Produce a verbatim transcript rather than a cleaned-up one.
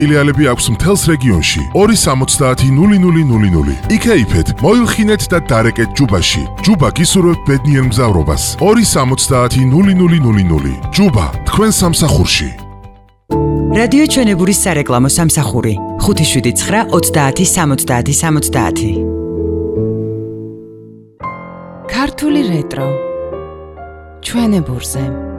ფილიალები აქვს მთელს რეგიონში. ორი სამოცდაათი ნული ნული ნული ნული. იქეიფეთ, მოილხინეთ და დარეკეთ ჯუბაში. ჯუბა გისურვებთ ბედნიერ მგზავრობას. ორი სამოცდაათი ნული ნული ნული ნული. ჯუბა, თქვენ სამსახურში. რადიო ჩვენებურის სარეკლამო სამსახური. ხუთი შვიდი ცხრა ოცდაათი სამოცდაათი სამოცდაათი. ქართული რეტრო ჩვენებურზე.